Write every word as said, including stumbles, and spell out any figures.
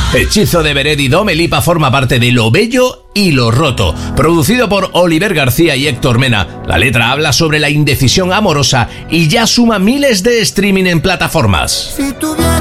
Hechizo de Beret y Dom Elipa forma parte de Lo Bello y Lo Roto, producido por Oliver García y Héctor Mena. La letra habla sobre la indecisión amorosa y ya suma miles de streaming en plataformas. Si tuviera